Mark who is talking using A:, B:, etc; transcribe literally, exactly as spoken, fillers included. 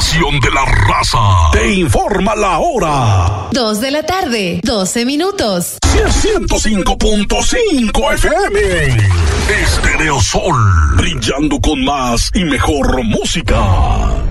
A: estación de la raza. Te informa la hora.
B: Dos de la tarde, doce minutos.
A: ciento cinco punto cinco F M. Estereo Sol, brillando con más y mejor música.